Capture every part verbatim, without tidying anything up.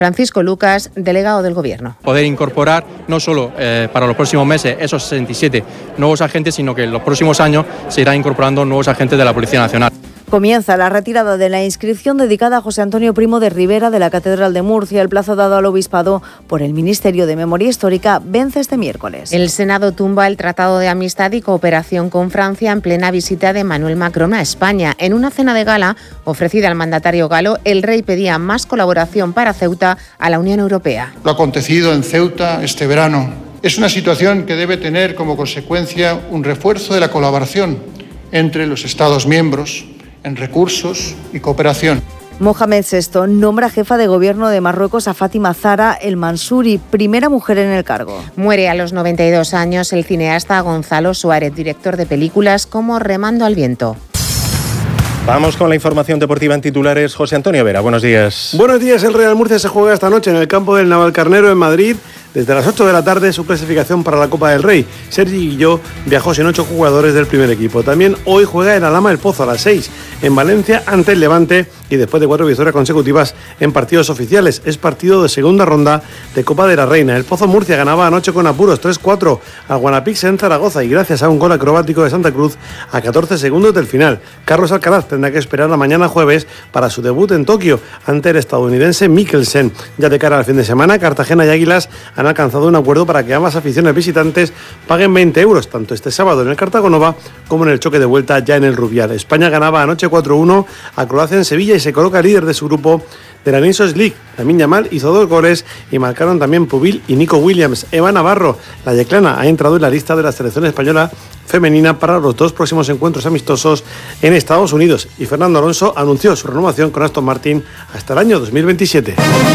Francisco Lucas, delegado del Gobierno. Poder incorporar no solo eh, para los próximos meses esos sesenta y siete nuevos agentes, sino que en los próximos años se irán incorporando nuevos agentes de la Policía Nacional. Comienza la retirada de la inscripción dedicada a José Antonio Primo de Rivera de la Catedral de Murcia. El plazo dado al Obispado por el Ministerio de Memoria Histórica vence este miércoles. El Senado tumba el Tratado de Amistad y Cooperación con Francia en plena visita de Emmanuel Macron a España. En una cena de gala ofrecida al mandatario galo, el rey pedía más colaboración para Ceuta a la Unión Europea. Lo acontecido en Ceuta este verano es una situación que debe tener como consecuencia un refuerzo de la colaboración entre los Estados miembros en recursos y cooperación. Mohamed sexto nombra jefa de gobierno de Marruecos a Fátima Zahra El Mansouri, primera mujer en el cargo. Muere a los noventa y dos años el cineasta Gonzalo Suárez, director de películas como Remando al viento. Vamos con la información deportiva en titulares. José Antonio Vera, buenos días. Buenos días. El Real Murcia se juega esta noche en el campo del Navalcarnero en Madrid. Desde las ocho de la tarde su clasificación para la Copa del Rey. Sergi Guilló viajó sin ocho jugadores del primer equipo. También hoy juega en Alhama El Pozo a las seis, en Valencia ante el Levante, y después de cuatro victorias consecutivas en partidos oficiales. Es partido de segunda ronda de Copa de la Reina. El Pozo Murcia ganaba anoche con apuros tres cuatro a Guanapix en Zaragoza y gracias a un gol acrobático de Santa Cruz a catorce segundos del final. Carlos Alcaraz tendrá que esperar la mañana jueves para su debut en Tokio ante el estadounidense Mikkelsen. Ya de cara al fin de semana, Cartagena y Águilas han alcanzado un acuerdo para que ambas aficiones visitantes paguen veinte euros, tanto este sábado en el Cartagonova como en el choque de vuelta ya en el Rubial. España ganaba anoche cuatro uno a Croacia en Sevilla y se coloca líder de su grupo de la Nations League. Lamine Yamal hizo dos goles y marcaron también Pubil y Nico Williams. Eva Navarro, la yeclana, ha entrado en la lista de la selección española femenina para los dos próximos encuentros amistosos en Estados Unidos, y Fernando Alonso anunció su renovación con Aston Martin hasta el año dos mil veintisiete.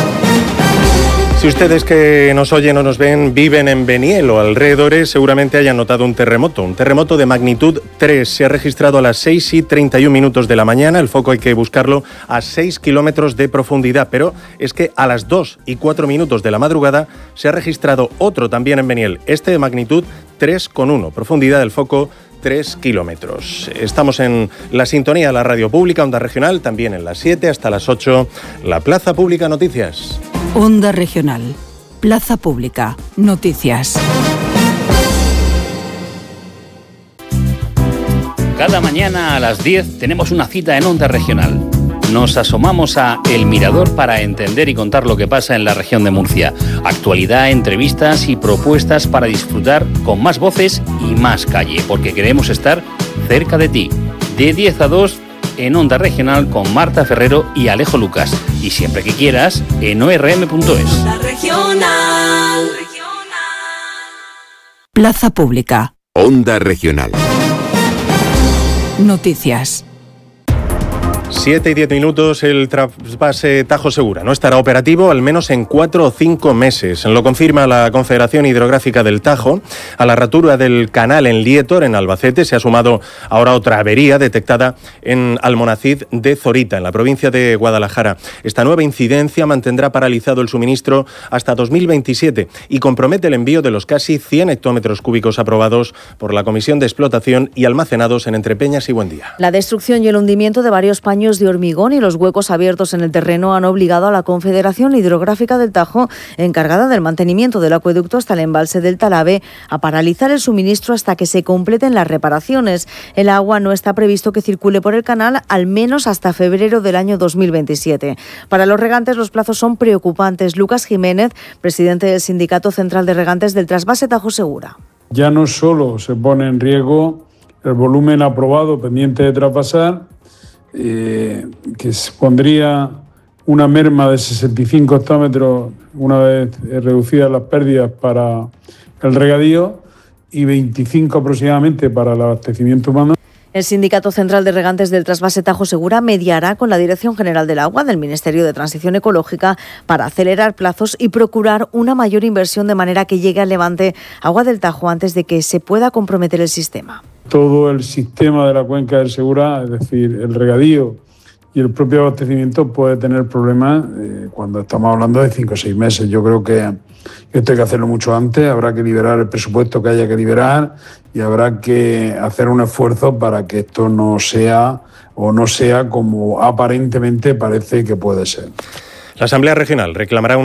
Si ustedes que nos oyen o nos ven viven en Beniel o alrededores, seguramente hayan notado un terremoto. Un terremoto de magnitud tres. Se ha registrado a las seis y treinta y un minutos de la mañana. El foco hay que buscarlo a seis kilómetros de profundidad. Pero es que a las dos y cuatro minutos de la madrugada se ha registrado otro también en Beniel. Este de magnitud tres coma uno. Profundidad del foco tres kilómetros. Estamos en la sintonía de la radio pública, Onda Regional, también en las siete hasta las ocho, la Plaza Pública Noticias. Onda Regional, Plaza Pública Noticias. Cada mañana a las diez tenemos una cita en Onda Regional. Nos asomamos a El Mirador para entender y contar lo que pasa en la región de Murcia. Actualidad, entrevistas y propuestas para disfrutar con más voces y más calle, porque queremos estar cerca de ti. De diez a dos en Onda Regional con Marta Ferrero y Alejo Lucas. Y siempre que quieras en o r m punto es. Onda Regional. Plaza Pública. Onda Regional. Noticias. siete y diez minutos, el trasvase Tajo Segura no estará operativo al menos en cuatro o cinco meses. Lo confirma la Confederación Hidrográfica del Tajo. A la ratura del canal en Lietor, en Albacete, se ha sumado ahora otra avería detectada en Almonacid de Zorita, en la provincia de Guadalajara. Esta nueva incidencia mantendrá paralizado el suministro hasta dos mil veintisiete y compromete el envío de los casi cien hectómetros cúbicos aprobados por la Comisión de Explotación y almacenados en Entrepeñas y Buendía. La destrucción y el hundimiento de varios paños de hormigón y los huecos abiertos en el terreno han obligado a la Confederación Hidrográfica del Tajo, encargada del mantenimiento del acueducto hasta el embalse del Talabe, a paralizar el suministro hasta que se completen las reparaciones. El agua no está previsto que circule por el canal al menos hasta febrero del año dos mil veintisiete. Para los regantes los plazos son preocupantes. Lucas Jiménez, presidente del Sindicato Central de Regantes del Trasvase Tajo Segura. Ya no solo se pone en riesgo el volumen aprobado pendiente de traspasar, Eh, que supondría una merma de sesenta y cinco hectómetros una vez reducidas las pérdidas para el regadío y veinticinco aproximadamente para el abastecimiento humano. El Sindicato Central de Regantes del Trasvase Tajo Segura mediará con la Dirección General del Agua del Ministerio de Transición Ecológica para acelerar plazos y procurar una mayor inversión de manera que llegue al levante agua del Tajo antes de que se pueda comprometer el sistema. Todo el sistema de la cuenca del Segura, es decir, el regadío y el propio abastecimiento puede tener problemas eh, cuando estamos hablando de cinco o seis meses. Yo creo que esto hay que hacerlo mucho antes, habrá que liberar el presupuesto que haya que liberar y habrá que hacer un esfuerzo para que esto no sea o no sea como aparentemente parece que puede ser. La Asamblea Regional reclamará un